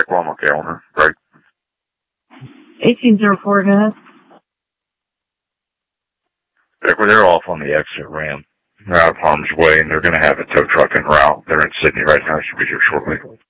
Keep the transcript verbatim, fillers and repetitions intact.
go on my calendar, right? eighteen oh four, go ahead. They're off on the exit ramp. They're out of harm's way, and they're going to have a tow truck en route. They're in Sydney right now. Should be here shortly.